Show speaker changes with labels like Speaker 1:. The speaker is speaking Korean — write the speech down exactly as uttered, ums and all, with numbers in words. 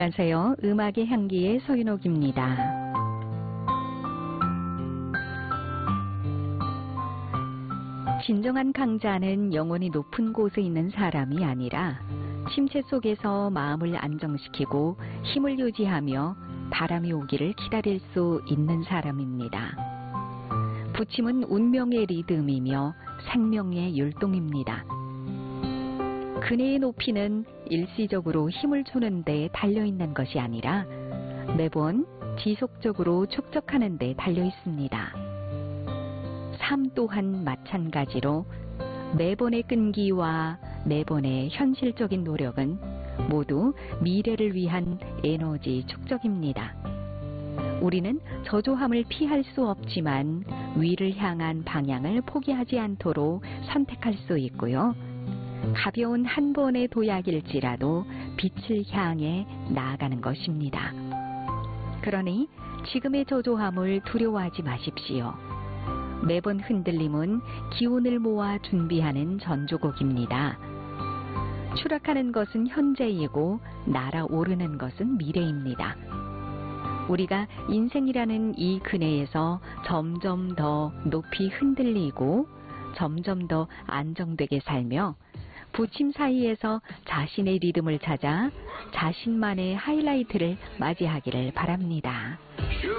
Speaker 1: 안녕하세요. 음악의 향기의 서윤옥입니다. 진정한 강자는 영혼이 높은 곳에 있는 사람이 아니라 침체 속에서 마음을 안정시키고 힘을 유지하며 바람이 오기를 기다릴 수 있는 사람입니다. 부침은 운명의 리듬이며 생명의 율동입니다. 그네의 높이는 일시적으로 힘을 주는 데 달려있는 것이 아니라 매번 지속적으로 축적하는 데 달려있습니다. 삶 또한 마찬가지로 매번의 끈기와 매번의 현실적인 노력은 모두 미래를 위한 에너지 축적입니다. 우리는 저조함을 피할 수 없지만 위를 향한 방향을 포기하지 않도록 선택할 수 있고요. 가벼운 한 번의 도약일지라도 빛을 향해 나아가는 것입니다. 그러니 지금의 저조함을 두려워하지 마십시오. 매번 흔들림은 기운을 모아 준비하는 전조곡입니다. 추락하는 것은 현재이고 날아오르는 것은 미래입니다. 우리가 인생이라는 이 그네에서 점점 더 높이 흔들리고 점점 더 안정되게 살며 부침 사이에서 자신의 리듬을 찾아 자신만의 하이라이트를 맞이하기를 바랍니다.